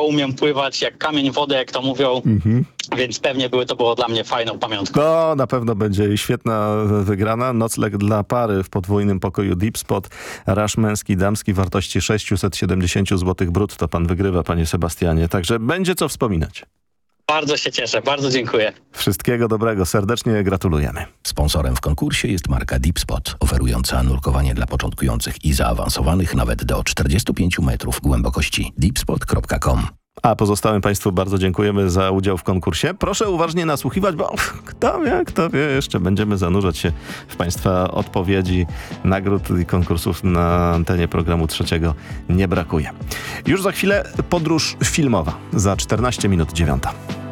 umiem pływać jak kamień w wodę, jak to mówią, więc pewnie to było dla mnie fajną pamiątką. To na pewno będzie świetna wygrana. Nocleg dla pary w podwójnym pokoju Deep Spot. Rasz męski, damski wartości 670 zł brutto. Pan wygrywa, panie Sebastianie. Także będzie co wspominać. Bardzo się cieszę, bardzo dziękuję. Wszystkiego dobrego, serdecznie gratulujemy. Sponsorem w konkursie jest marka Deep Spot, oferująca nurkowanie dla początkujących i zaawansowanych nawet do 45 metrów głębokości. deepspot.com. A pozostałym Państwu bardzo dziękujemy za udział w konkursie. Proszę uważnie nasłuchiwać, bo kto wie, jeszcze będziemy zanurzać się w Państwa odpowiedzi. Nagród i konkursów na antenie programu Trzeciego nie brakuje. Już za chwilę podróż filmowa, za 14 minut 9.